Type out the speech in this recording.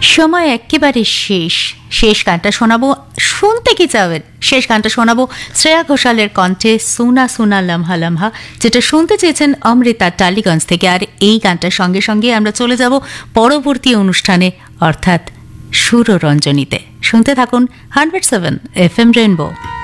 সময় একেবারে শেষ গানটা শোনাবো। শুনতে কি চাবেন? শেষ গানটা শোনাবো শ্রেয়া ঘোষালের কণ্ঠে সোনা সোনা লম্হা লম্হা, যেটা শুনতে চেয়েছেন অমৃতা টালিগঞ্জ থেকে। আর এই গানটার সঙ্গে সঙ্গে আমরা চলে যাব পরবর্তী অনুষ্ঠানে, অর্থাৎ সুররঞ্জনীতে। শুনতে থাকুন 107 FM রেইনবো।